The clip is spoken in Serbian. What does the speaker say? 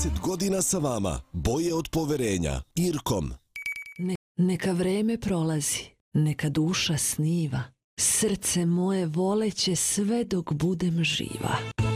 30 godina sa vama. Boje od poverenja. Irkom. Neka vreme prolazi, neka duša sniva. Srce moje voleće sve dok budem živa.